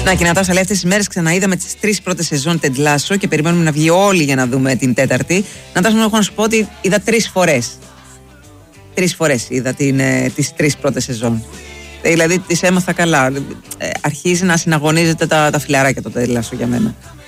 Να και Νατάσα, λέει, αυτές τις μέρες ξαναείδαμε τις 3 πρώτες σεζόν Ted Lasso και περιμένουμε να βγει όλοι για να δούμε την τέταρτη. Νατάσα, μου έχω να σου πω ότι είδα 3 φορές. 3 φορές είδα τις 3 πρώτες σεζόν. Δηλαδή τις έμαθα καλά. Αρχίζει να συναγωνίζεται τα φιλαράκια το Ted Lasso για μένα.